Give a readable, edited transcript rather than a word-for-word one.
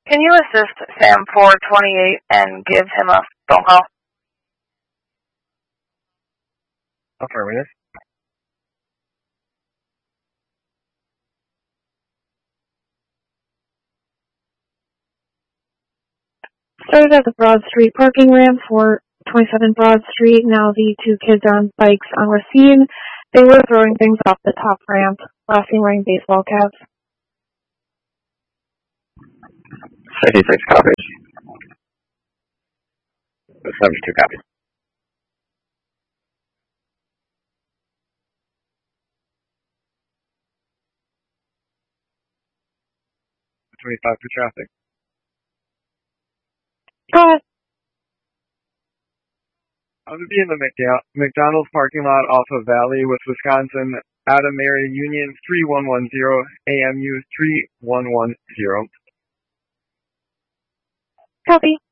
Can you assist Sam 428 and give him a phone call? Affirmative. Started at the Broad Street parking ramp for 27 Broad Street. Now the two kids are on bikes on Racine. They were throwing things off the top ramp, last seen wearing baseball caps. 56 copies. 72 copies. 25 for traffic. Go ahead. I would be in the McDonald's parking lot off of Valley with Wisconsin, Adam Area Union 3110, AMU 3110. Copy.